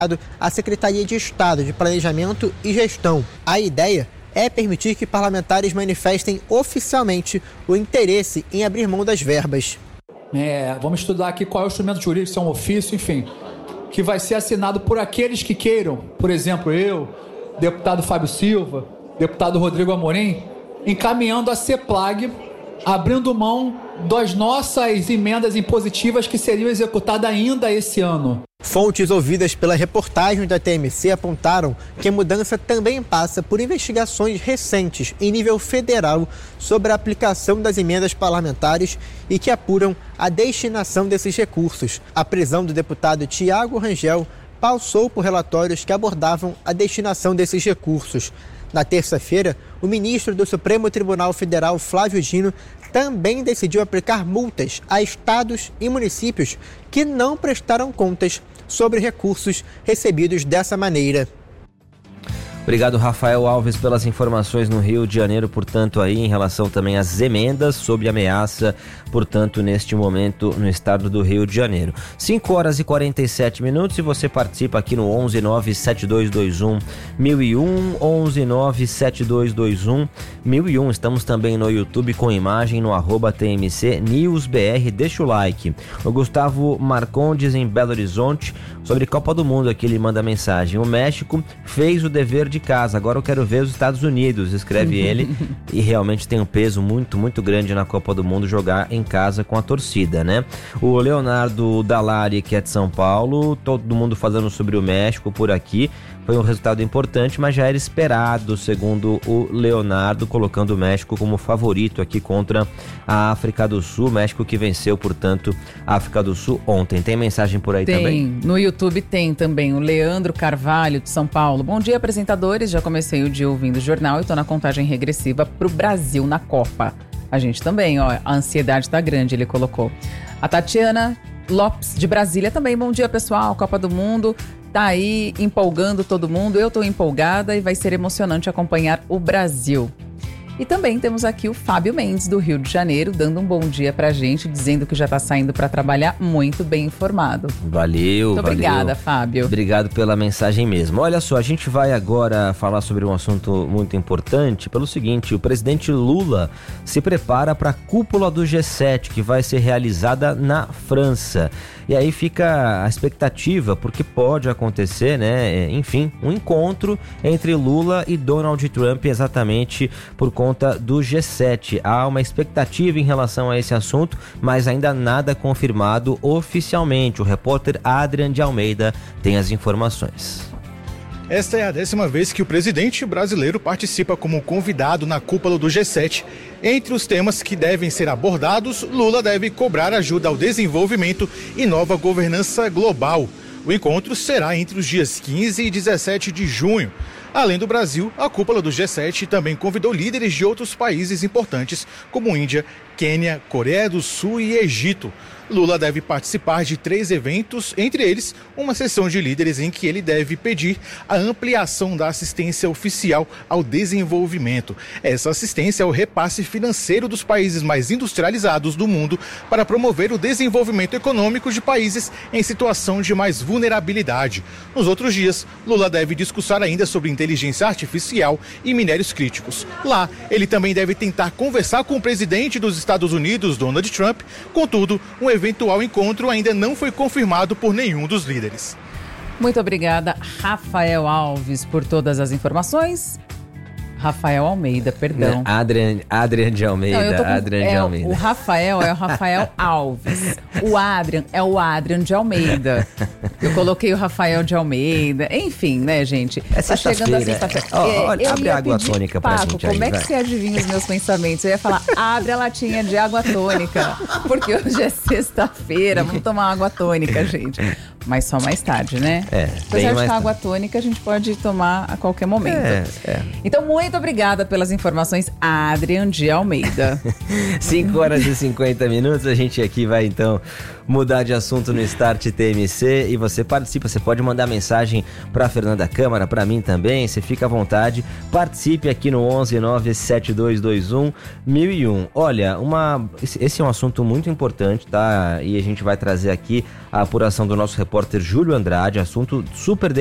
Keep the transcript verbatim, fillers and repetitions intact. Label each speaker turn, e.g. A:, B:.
A: à Secretaria de Estado de Planejamento e Gestão. A ideia é permitir que parlamentares manifestem oficialmente o interesse em abrir mão das verbas.
B: É, vamos estudar aqui qual é o instrumento jurídico, se é um ofício, enfim, que vai ser assinado por aqueles que queiram, por exemplo, eu, deputado Fábio Silva, deputado Rodrigo Amorim, encaminhando a CEPLAG, abrindo mão das nossas emendas impositivas que seriam executadas ainda esse ano.
A: Fontes ouvidas pela reportagem da T M C apontaram que a mudança também passa por investigações recentes em nível federal sobre a aplicação das emendas parlamentares e que apuram a destinação desses recursos. A prisão do deputado Tiago Rangel passou por relatórios que abordavam a destinação desses recursos. Na terça-feira, o ministro do Supremo Tribunal Federal, Flávio Dino, também decidiu aplicar multas a estados e municípios que não prestaram contas sobre recursos recebidos dessa maneira.
C: Obrigado, Rafael Alves, pelas informações no Rio de Janeiro, portanto, aí em relação também às emendas sob ameaça, portanto, neste momento no estado do Rio de Janeiro. cinco horas e quarenta e sete minutos e você participa aqui no onze nove sete dois dois um mil e um, onze nove sete dois dois um mil e um. Estamos também no YouTube com imagem no arroba T M C News B R. Deixa o like. O Gustavo Marcondes em Belo Horizonte, sobre Copa do Mundo, aqui ele manda mensagem: o México fez o dever de casa, agora eu quero ver os Estados Unidos, escreve ele, e realmente tem um peso muito, muito grande na Copa do Mundo jogar em casa com a torcida, né? O Leonardo Dalari, que é de São Paulo, todo mundo falando sobre o México por aqui, foi um resultado importante, mas já era esperado, segundo o Leonardo, colocando o México como favorito aqui contra a África do Sul, México que venceu, portanto, a África do Sul ontem. Tem mensagem por aí
D: tem,
C: também?
D: Tem, no YouTube tem também o Leandro Carvalho, de São Paulo. Bom dia, apresentadores, já comecei o dia ouvindo o jornal e tô na contagem regressiva pro Brasil na Copa. A gente também, ó, a ansiedade tá grande, ele colocou. A Tatiana Lopes, de Brasília, também. Bom dia, pessoal, Copa do Mundo tá aí empolgando todo mundo, eu tô empolgada e vai ser emocionante acompanhar o Brasil. E também temos aqui o Fábio Mendes, do Rio de Janeiro, dando um bom dia pra gente, dizendo que já tá saindo pra trabalhar muito bem informado.
C: Valeu,
D: Muito
C: valeu.
D: Obrigada, Fábio.
C: Obrigado pela mensagem mesmo. Olha só, a gente vai agora falar sobre um assunto muito importante, pelo seguinte: o presidente Lula se prepara para a cúpula do G sete, que vai ser realizada na França. E aí fica a expectativa, porque pode acontecer, né, enfim, um encontro entre Lula e Donald Trump, exatamente por conta do G sete. Há uma expectativa em relação a esse assunto, mas ainda nada confirmado oficialmente. O repórter Adrian de Almeida tem as informações.
E: Esta é a décima vez que o presidente brasileiro participa como convidado na cúpula do G sete. Entre os temas que devem ser abordados, Lula deve cobrar ajuda ao desenvolvimento e nova governança global. O encontro será entre os dias quinze e dezessete de junho. Além do Brasil, a cúpula do G sete também convidou líderes de outros países importantes, como Índia, Quênia, Coreia do Sul e Egito. Lula deve participar de três eventos, entre eles uma sessão de líderes em que ele deve pedir a ampliação da assistência oficial ao desenvolvimento. Essa assistência é o repasse financeiro dos países mais industrializados do mundo para promover o desenvolvimento econômico de países em situação de mais vulnerabilidade. Nos outros dias, Lula deve discursar ainda sobre inteligência artificial e minérios críticos. Lá, ele também deve tentar conversar com o presidente dos Estados Unidos, Donald Trump. Contudo, um eventual encontro ainda não foi confirmado por nenhum dos líderes.
D: Muito obrigada, Rafael Alves, por todas as informações. Rafael Almeida, perdão.
C: Adrian, Adrian de Almeida.
D: Não, com,
C: Adrian
D: é,
C: de Almeida.
D: O Rafael é o Rafael Alves. O Adrian é o Adrian de Almeida. Eu coloquei o Rafael de Almeida. Enfim, né, gente?
C: É
D: tá chegando a sexta-feira.
C: Oh, olha,
D: eu
C: abre
D: ia
C: água
D: pedir,
C: tônica pra
D: Paco,
C: gente
D: como
C: aí,
D: é que
C: vai.
D: você adivinha os meus pensamentos? Eu ia falar, abre a latinha de água tônica. Porque hoje é sexta-feira, vamos tomar água tônica, gente. Mas só mais tarde, né?
C: É,
D: apesar de
C: mais
D: que a água tônica a gente pode tomar a qualquer momento.
C: É, é.
D: Então, muito obrigada pelas informações, Adrian de Almeida.
C: cinco horas e cinquenta minutos, a gente aqui vai então mudar de assunto no Start T M C e você participa, você pode mandar mensagem para Fernanda Câmara, para mim também, você fica à vontade, participe aqui no onze nove sete dois dois um mil e um. Olha, uma, esse é um assunto muito importante, tá? E a gente vai trazer aqui a apuração do nosso repórter repórter Júlio Andrade, assunto super